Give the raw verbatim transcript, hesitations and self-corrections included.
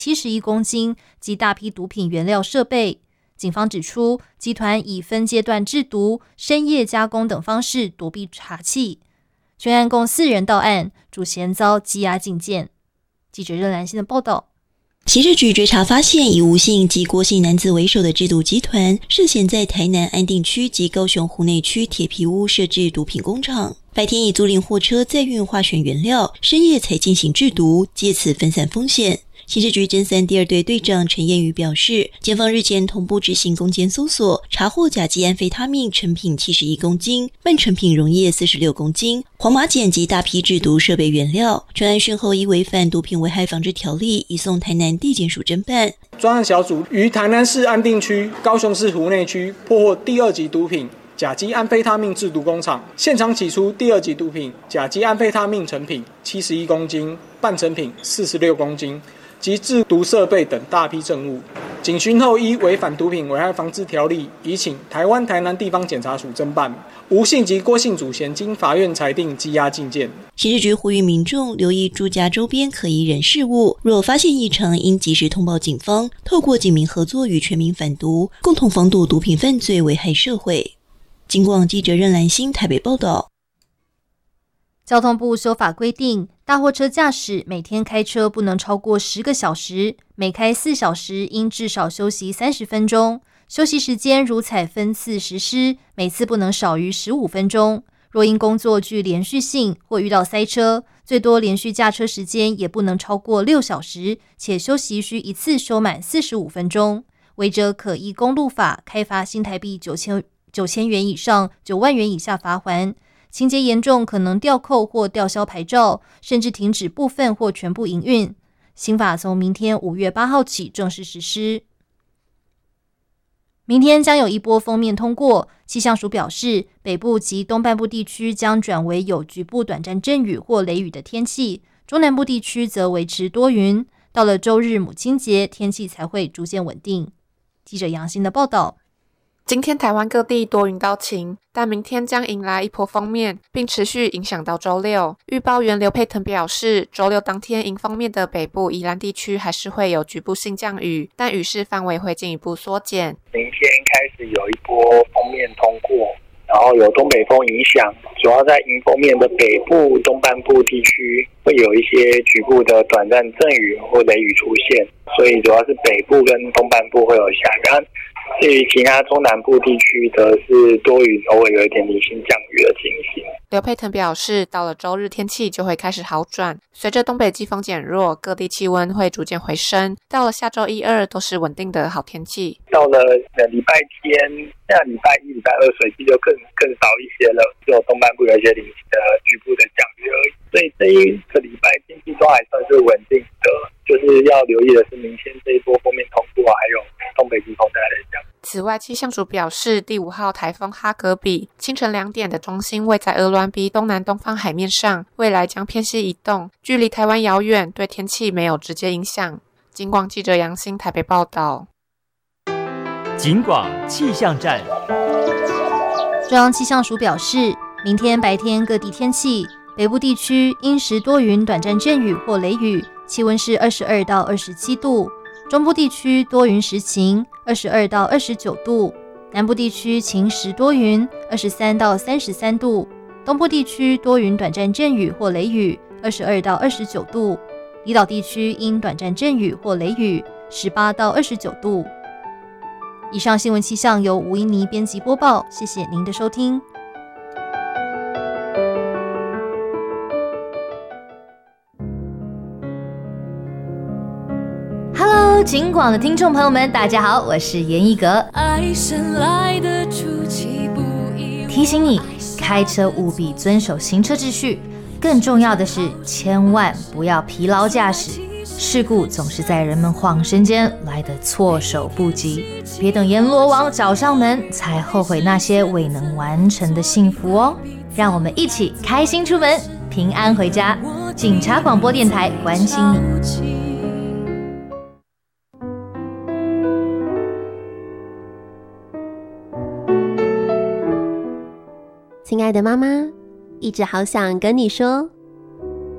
七十一公斤及大批毒品原料设备。警方指出，集团以分阶段制毒、深夜加工等方式躲避查缉。全案共四人到案，主嫌遭羁押禁见。记者任兰心的报道。 刑事局追查发现，以吴姓及郭姓男子为首的制毒集团涉嫌在台南安定区及高雄湖内区铁皮屋设置毒品工厂，白天以租赁货车载运化学原料，深夜才进行制毒，借此分散风险。刑事局侦三第二队队长陈彦宇表示，检方日前同步执行攻坚搜索，查获甲基安非他命成品七十一公斤，半成品溶液四十六公斤，黄麻碱及大批制毒设备原料。专案讯后依违反毒品危害防治条例，移送台南地检署侦办。 专案小组于台南市安定区、高雄市湖内区破获第二级毒品甲基安非他命制毒工厂，现场起出第二级毒品甲基安非他命成品七十一公斤，半成品四十六公斤。及制毒设备等大批证物，警询后依违反毒品危害防治条例，移请台湾台南地方检察署侦办。吴姓及郭姓主嫌经法院裁定羁押禁见。 刑事局呼吁民众留意住家周边可疑人事物，若发现异常，应及时通报警方，透过警民合作与全民反毒，共同防堵毒品犯罪危害社会。警广记者任兰心台北报道。 交通部修法规定，大货车驾驶每天开车不能超过十个小时，每开四小时应至少休息三十分钟。休息时间如采分次实施，每次不能少于十五分钟。若因工作具连续性或遇到塞车，最多连续驾车时间也不能超过六小时，且休息需一次休满四十五分钟。违者可依公路法开罚新台币九千九千元以上九万元以下罚锾。情节严重，可能吊扣或吊销牌照，甚至停止部分或全部营运。新法从明天五月八号起正式实施。明天将有一波锋面通过，气象署表示，北部及东半部地区将转为有局部短暂阵雨或雷雨的天气，中南部地区则维持多云。到了周日母亲节，天气才会逐渐稳定。记者杨欣的报道。 今天台湾各地多云到晴，但明天将迎来一波锋面，并持续影响到周六。预报员刘佩腾表示，周六当天迎风面的北部宜兰地区还是会有局部性降雨，但雨势范围会进一步缩减。 明天开始有一波锋面通过，然后有东北风影响，主要在迎风面的北部、东半部地区会有一些局部的短暂阵雨或雷雨出现，所以主要是北部跟东半部会有下雨。至于其他中南部地区则是多云，偶尔有一点零星降雨的情形。 刘佩腾表示，到了周日天气就会开始好转，随着东北季风减弱，各地气温会逐渐回升，到了下周一二都是稳定的好天气。 到了礼拜天，下礼拜一、礼拜二水汽就更更少一些了，只有东半部有一些零星的局部的降雨而已。所以这一个礼拜天气都还算是稳定的，就是要留意的是明天这一波锋面通过，还有东北季风带来的降雨。 此外，气象署表示，第五号台风哈格比清晨两点的中心位在鹅銮鼻东南东方海面上，未来将偏西移动，距离台湾遥远，对天气没有直接影响。警广记者杨欣台北报道。 警广气象站。 中央气象署表示，明天白天各地天气，北部地区阴时多云，短暂阵雨或雷雨，气温是二十二到二十七度。中部地区多云时晴，二十二到二十九度；南部地区晴时多云，二十三到三十三度；东部地区多云短暂阵雨或雷雨，二十二到二十九度；离岛地区因短暂阵雨或雷雨，十八到二十九度。以上新闻气象由吴英妮编辑播报，谢谢您的收听。Hello， 警广的听众朋友们，大家好，我是严艺格。提醒你，开车务必遵守行车秩序，更重要的是，千万不要疲劳驾驶。事故总是在人们晃神间来得措手不及，别等阎罗王找上门，才后悔那些未能完成的幸福哦。让我们一起开心出门，平安回家。警察广播电台关心你。 亲爱的妈妈，一直好想跟你说